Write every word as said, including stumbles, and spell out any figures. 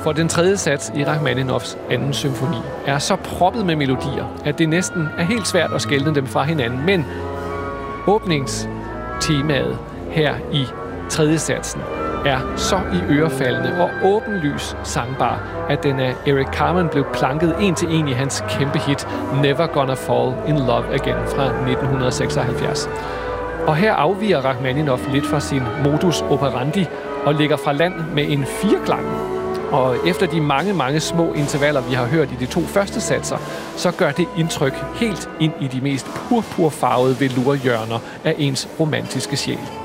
For den tredje sats i Rachmaninoffs anden symfoni er så proppet med melodier, at det næsten er helt svært at skelne dem fra hinanden. Men åbningstemaet her i tredje satsen er så i ørefaldende og åbenlys sangbar, at den af Eric Carmen blev planket en til en i hans kæmpe hit Never Gonna Fall in Love Again fra nitten seksoghalvfjerds. Og her afviger Rachmaninoff lidt fra sin modus operandi og ligger fra land med en fireklang. Og efter de mange, mange små intervaller, vi har hørt i de to første satser, så gør det indtryk helt ind i de mest purpurfarvede velurhjørner af ens romantiske sjæl.